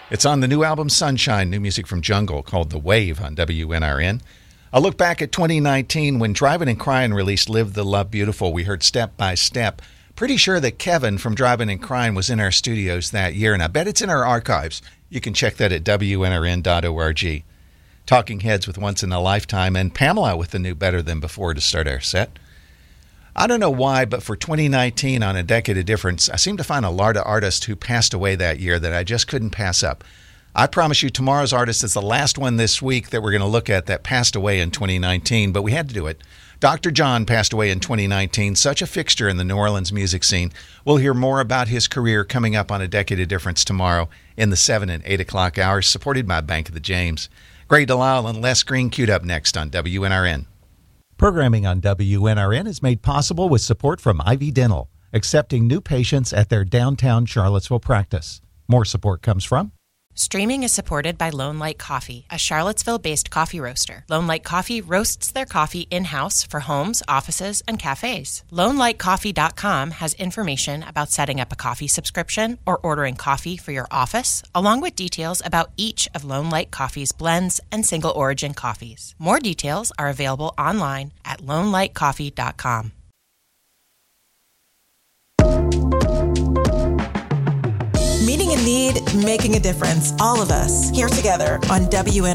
It's on the new album Sunshine, new music from Jungle called The Wave on WNRN. A look back at 2019 when Driving and Crying released Live the Love Beautiful. We heard Step by Step. Pretty sure that Kevin from Driving and Crying was in our studios that year, and I bet it's in our archives. You can check that at WNRN.org. Talking Heads with Once in a Lifetime, and Pamela with the new Better Than Before to start our set. I don't know why, but for 2019 on A Decade of Difference, I seem to find a lot of artists who passed away that year that I just couldn't pass up. I promise you tomorrow's artist is the last one this week that we're going to look at that passed away in 2019, but we had to do it. Dr. John passed away in 2019, such a fixture in the New Orleans music scene. We'll hear more about his career coming up on A Decade of Difference tomorrow in the 7 and 8 o'clock hours, supported by Bank of the James. Gray Delisle and Les Green queued up next on WNRN. Programming on WNRN is made possible with support from Ivy Dental, accepting new patients at their downtown Charlottesville practice. More support comes from Streaming is supported by Lone Light Coffee, a Charlottesville-based coffee roaster. Lone Light Coffee roasts their coffee in-house for homes, offices, and cafes. LoneLightCoffee.com has information about setting up a coffee subscription or ordering coffee for your office, along with details about each of Lone Light Coffee's blends and single-origin coffees. More details are available online at LoneLightCoffee.com. Meeting a need, making a difference. All of us here together on WNRN.